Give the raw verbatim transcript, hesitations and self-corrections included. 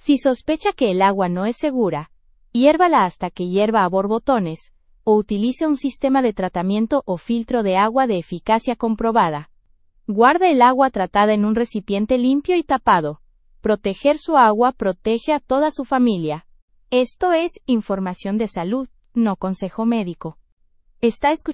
Si sospecha que el agua no es segura, hiérvala hasta que hierva a borbotones, o utilice un sistema de tratamiento o filtro de agua de eficacia comprobada. Guarde el agua tratada en un recipiente limpio y tapado. Proteger su agua protege a toda su familia. Esto es información de salud, no consejo médico. Está escuchando